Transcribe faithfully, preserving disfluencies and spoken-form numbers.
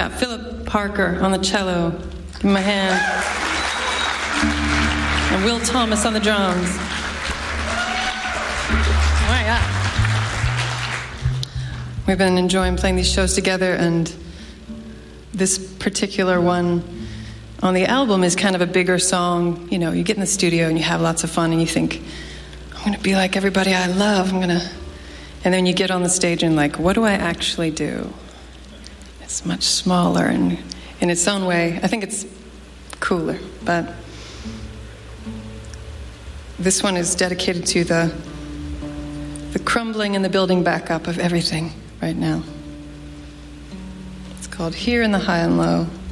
got Philip Parker on the cello. Give him a hand. And Will Thomas on the drums. Oh, yeah. We've been enjoying playing these shows together, and this particular one on the album is kind of a bigger song. You know, you get in the studio and you have lots of fun and you think, I'm going to be like everybody I love. I'm going to... And then you get on the stage and like, what do I actually do? It's much smaller and in its own way. I think it's cooler, but this one is dedicated to the the crumbling and the building back up of everything right now. It's called Here in the High and Low.